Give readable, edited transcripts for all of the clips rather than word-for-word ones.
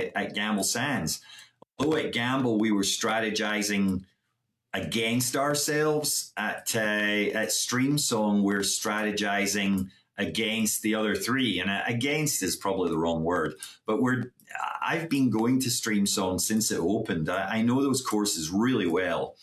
at Gamble Sands. Although at Gamble we were strategizing against ourselves, at Streamsong we're strategizing against the other three. And against is probably the wrong word, but I've been going to Streamsong since it opened. I know those courses really well.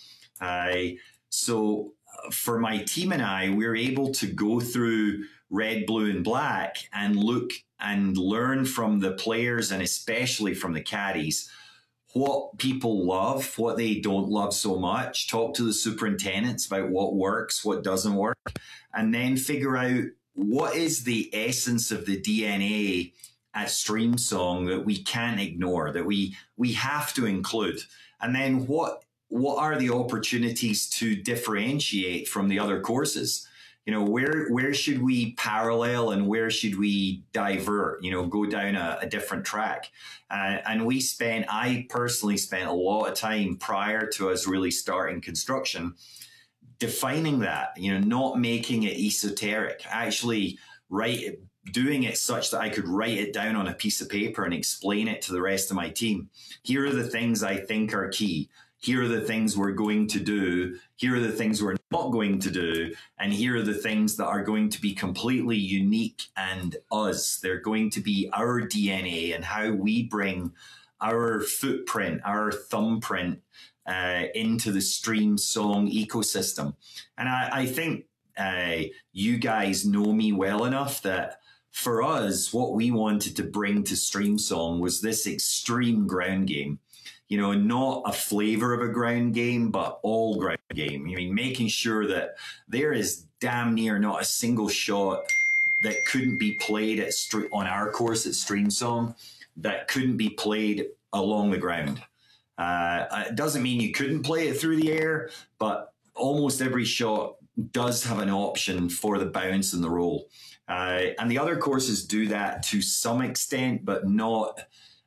So for my team and I, we're able to go through red, blue, and black and look and learn from the players, and especially from the caddies, what people love, what they don't love so much, talk to the superintendents about what works, what doesn't work, and then figure out what is the essence of the DNA at Streamsong that we can't ignore, that we have to include. And then what are the opportunities to differentiate from the other courses? You know, where should we parallel and where should we divert, you know, go down a different track? And I personally spent a lot of time prior to us really starting construction defining that, you know, not making it esoteric, actually doing it such that I could write it down on a piece of paper and explain it to the rest of my team. Here are the things I think are key. Here are the things we're going to do. Here are the things we're not going to do. And here are the things that are going to be completely unique and us. They're going to be our DNA and how we bring our footprint, our thumbprint into the Streamsong ecosystem. And I think you guys know me well enough that for us, what we wanted to bring to Streamsong was this extreme ground game. You know, not a flavor of a ground game, but all ground game. I mean, making sure that there is damn near not a single shot that couldn't be played on our course at Streamsong that couldn't be played along the ground. It doesn't mean you couldn't play it through the air, but almost every shot does have an option for the bounce and the roll. And the other courses do that to some extent, but not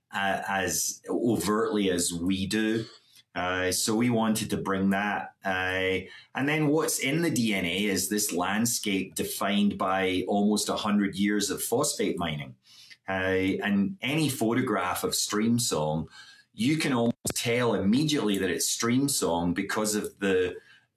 as overtly as we do. So we wanted to bring that. And then what's in the DNA is this landscape defined by almost 100 years of phosphate mining. And any photograph of Streamsong, you can almost tell immediately that it's Streamsong because of the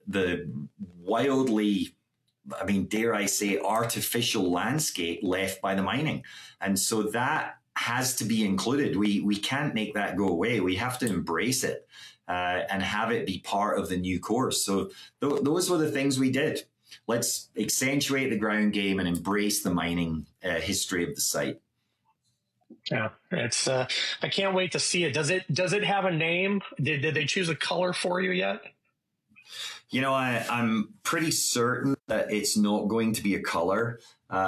wildly, I mean, dare I say, artificial landscape left by the mining. And so that has to be included. We can't make that go away. We have to embrace it and have it be part of the new course. So those were the things we did. Let's accentuate the ground game and embrace the mining history of the site. Yeah, it's. I can't wait to see it. Does it have a name? Did they choose a color for you yet? You know, I'm pretty certain that it's not going to be a color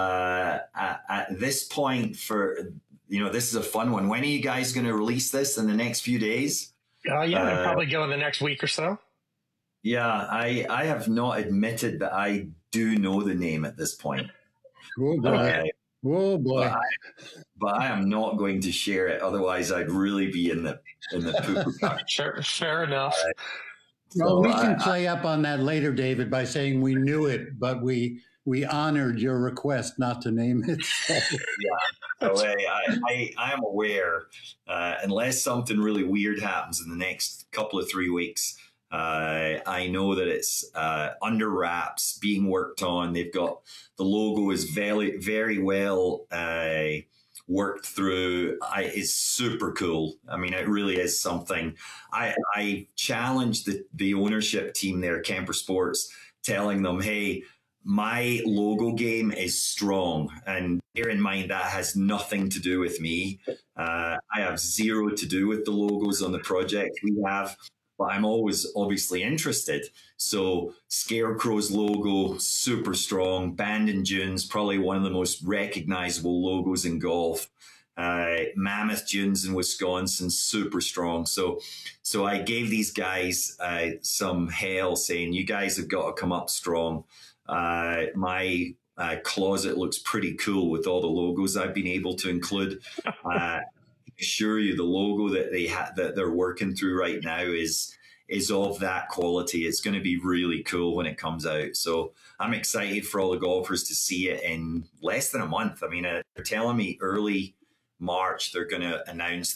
at this point. You know, this is a fun one. When are you guys going to release this? In the next few days? Yeah, probably go in the next week or so. Yeah, I have not admitted that I do know the name at this point. Oh boy. Oh boy. But I am not going to share it. Otherwise, I'd really be in the poo-poo. Sure, fair enough. Well, we can play up on that later, David, by saying we knew it, but we honored your request not to name it. Yeah. So I am aware, unless something really weird happens in the next couple of 3 weeks, I know that it's under wraps, being worked on. They've got the logo is very, very well worked through. It's super cool. I mean, it really is something. I challenged the ownership team there, Kemper Sports, telling them, hey, my logo game is strong, and bear in mind that has nothing to do with me. I have zero to do with the logos on the project we have, but I'm always obviously interested. So Scarecrow's logo, super strong. Bandon Dunes, probably one of the most recognizable logos in golf. Mammoth Dunes in Wisconsin, super strong. So I gave these guys some hell, saying, you guys have got to come up strong. My closet looks pretty cool with all the logos I've been able to include. I assure you, the logo that they're working through right now is of that quality. It's going to be really cool when it comes out. So I'm excited for all the golfers to see it in less than a month. I mean, they're telling me early March they're going to announce